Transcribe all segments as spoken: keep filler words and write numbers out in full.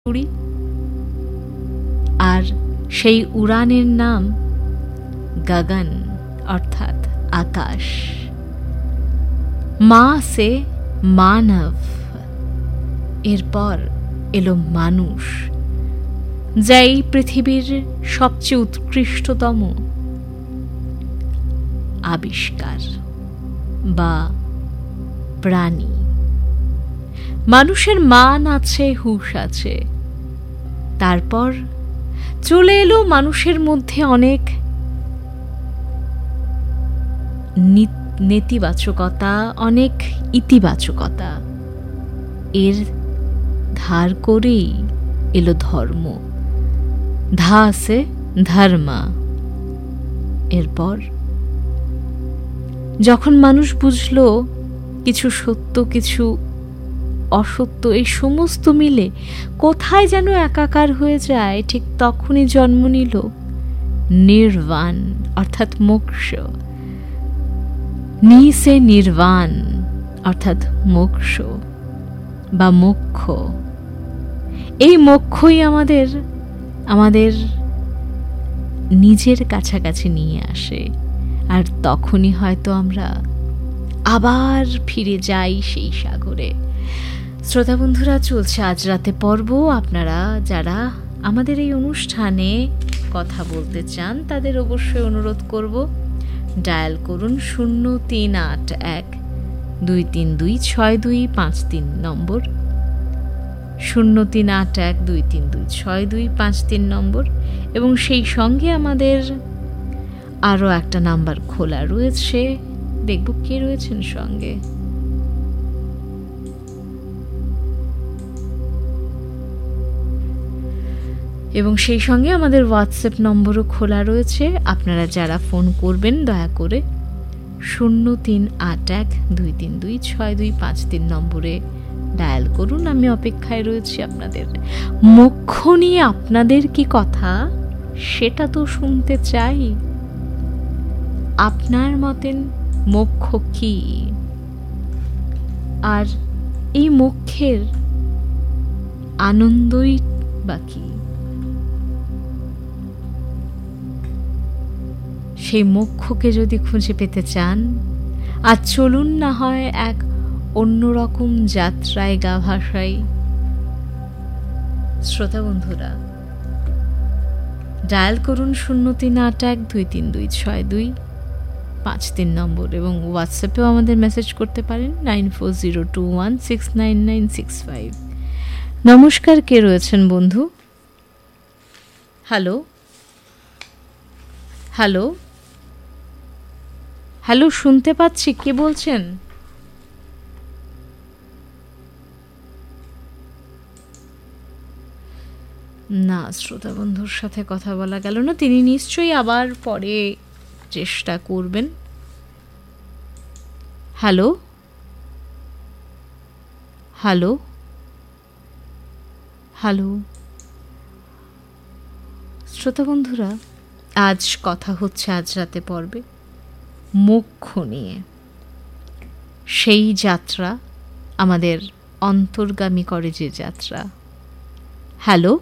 উড়ি, আর সেই উড়ানের নাম গগন অর্থাৎ আকাশ। মা সে মানব, এরপর এলো মানুষ, যা এই পৃথিবীর সবচেয়ে উৎকৃষ্টতম আবিষ্কার বা প্রাণী। মানুষের মান আছে, হুঁশ আছে। তারপর চলে এলো মানুষের মধ্যে অনেক নেতিবাচকতা, অনেক ইতিবাচকতা। এর ধার করেই এলো ধর্ম, ধা আছে ধর্মা। এরপর যখন মানুষ বুঝলো কিছু সত্য কিছু অসত্য, এই সমস্ত মিলে কোথায় যেন একাকার হয়ে যায়, ঠিক তখনই জন্ম নিল নির্বাণ অর্থাৎ মোক্ষ। নি সে নির্বাণ অর্থাৎ মোক্ষ বা মোক্ষ। এই মোক্ষই আমাদের আমাদের নিজের কাছাকাছি নিয়ে আসে, আর তখনই হয়তো আমরা আবার ফিরে যাই সেই সাগরে। শ্রোতা বন্ধুরা, চলছে আজ রাতে পর্ব। আপনারা যারা আমাদের এই অনুষ্ঠানে কথা বলতে চান তাদের অবশ্যই অনুরোধ করব, ডায়াল করুন শূন্য তিন আট এক দুই তিন দুই ছয় দুই পাঁচ তিন নম্বর, শূন্য তিন আট এক দুই তিন দুই ছয় দুই পাঁচ তিন নম্বর। এবং সেই সঙ্গে আমাদের আরও একটা নাম্বার খোলা রয়েছে, দেখব কে রয়েছেন সঙ্গে। এবং সেই সঙ্গে আমাদের হোয়াটসঅ্যাপ নম্বরও খোলা রয়েছে। আপনারা যারা ফোন করবেন দয়া করে শূন্য তিন আট এক দুই তিন দুই ছয় দুই পাঁচ তিন নম্বরে ডায়াল করুন। আমি অপেক্ষায় রয়েছি আপনাদের। মোক্ষ নিয়ে আপনাদের কি কথা সেটা তো শুনতে চাই। আপনার মতেন মোক্ষ কি, আর এই মোক্ষের আনন্দই বা কি? সেই মোক্ষকে যদি খুঁজে পেতে চান, আজ চলুন না হয় এক অন্যরকম যাত্রায় গা ভাসাই। শ্রোতা বন্ধুরা, ডায়াল করুন শূন্য তিন আট এক দুই তিন দুই ছয় দুই পাঁচ তিন নম্বর, এবং হোয়াটসঅ্যাপেও আমাদের মেসেজ করতে পারেন nine four zero two one six nine nine six five. নমস্কার, কে রয়েছেন বন্ধু? হ্যালো হ্যালো হ্যালো শুনতে পাচ্ছি, কে বলছেন? না, শ্রোতা বন্ধুর সাথে কথা বলা গেল না। তিনি নিশ্চয়ই আবার পরে চেষ্টা করবেন। হ্যালো হ্যালো হ্যালো শ্রোতা বন্ধুরা, আজ কথা হচ্ছে আজ রাতে পর্বে মোক্ষ নিয়ে। সেই যাত্রা আমাদের অন্তর্গামী করে যে যাত্রা। হ্যালো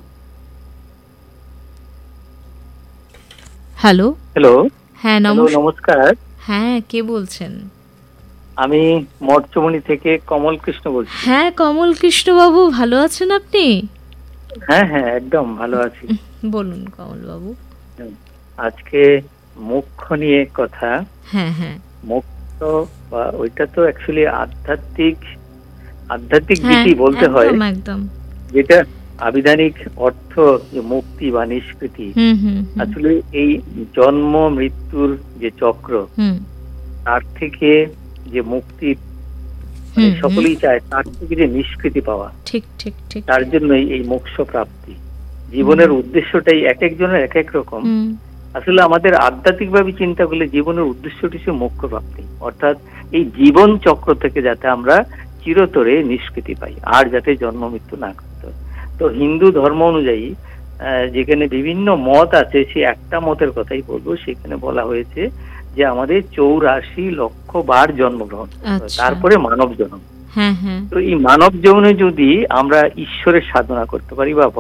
হ্যালো হ্যালো হ্যাঁ নমস্কার। হ্যাঁ, কে বলছেন? আমি মঠচমনি থেকে কমল কৃষ্ণ বলছি। হ্যাঁ, কমল কৃষ্ণ বাবু, ভালো আছেন আপনি? হ্যাঁ হ্যাঁ একদম ভালো আছি। বলুন কমল বাবু। আজকে মোক্ষ নিয়ে কথা। হ্যাঁ হ্যাঁ মোক্ষ বা ওইটা তো অ্যাকচুয়ালি আধ্যাত্মিক আধ্যাত্মিক দিকই বলতে হয়, একদম যেটা আবিধানিক অর্থ যে মুক্তি বা নিষ্কৃতি। আসলে এই জন্ম মৃত্যুর যে চক্র, তার থেকে যে মুক্তি সকলেই চায়, তার থেকে যে নিষ্কৃতি পাওয়া, ঠিক ঠিক ঠিক তার জন্যই এই মোক্ষ প্রাপ্তি। জীবনের উদ্দেশ্যটাই এক একজনের এক এক রকম। আসলে আমাদের আধ্যাত্মিক ভাবে চিন্তা করলে জীবনের উদ্দেশ্যটি হচ্ছে মোক্ষ প্রাপ্তি, অর্থাৎ এই জীবন চক্র থেকে যাতে আমরা চিরতরে নিষ্কৃতি পাই, আর যাতে জন্ম মৃত্যু না করতে হয়। তো হিন্দু ধর্ম অনুযায়ী যেখানে বিভিন্ন মত আছে, সে একটা মতের কথাই বলবো। সেখানে বলা হয়েছে যে আমাদের চৌরাশি লক্ষ বার জন্মগ্রহণ, তারপরে মানব জন্ম। হ্যাঁ হ্যাঁ। তো এই মানব জীবনে যদি আমরা ঈশ্বরের সাধনা করতে পারি বা